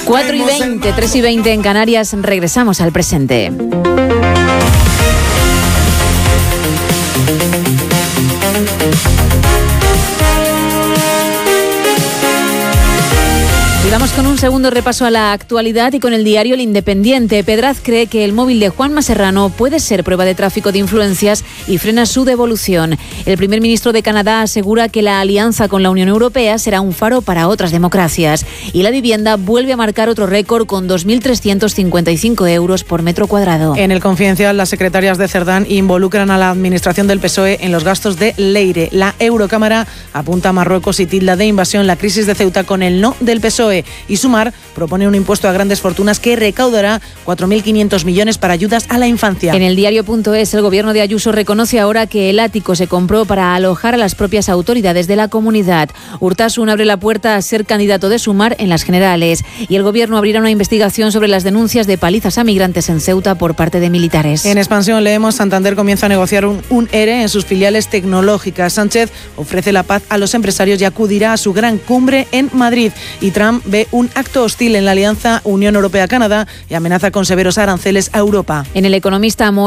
4:20, 3:20 en Canarias, regresamos al presente. Y vamos con un segundo repaso a la actualidad y con el diario El Independiente. Pedraz cree que el móvil de Juanma Serrano puede ser prueba de tráfico de influencias y frena su devolución. El primer ministro de Canadá asegura que la alianza con la Unión Europea será un faro para otras democracias. Y la vivienda vuelve a marcar otro récord con 2.355 euros por metro cuadrado. En El Confidencial, las secretarias de Cerdán involucran a la administración del PSOE en los gastos de Leire. La Eurocámara apunta a Marruecos y tilda de invasión la crisis de Ceuta con el no del PSOE. Y Sumar propone un impuesto a grandes fortunas que recaudará 4.500 millones para ayudas a la infancia. En el diario.es, el gobierno de Ayuso reconoce ahora que el ático se compró para alojar a las propias autoridades de la comunidad. Urtasun abre la puerta a ser candidato de Sumar en las generales. Y el gobierno abrirá una investigación sobre las denuncias de palizas a migrantes en Ceuta por parte de militares. En Expansión leemos: Santander comienza a negociar un ERE en sus filiales tecnológicas. Sánchez ofrece la paz a los empresarios y acudirá a su gran cumbre en Madrid. Y Trump ve un acto hostil en la alianza Unión Europea-Canadá y amenaza con severos aranceles a Europa. En El Economista,